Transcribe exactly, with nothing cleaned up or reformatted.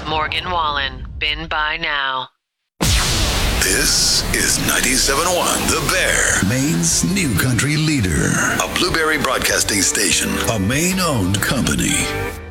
Morgan Wallen, been by now. This is ninety-seven point one The Bear, Maine's new country leader. A Blueberry Broadcasting Station, a Maine-owned company.